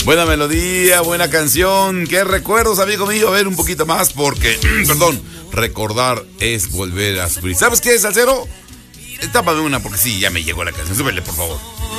Buena melodía, buena canción. ¿Qué recuerdos, amigo mío? A ver un poquito más porque, perdón, recordar es volver a sufrir. ¿Sabes qué, Salsero? Tápame una porque sí, ya me llegó la canción. Súbele, por favor.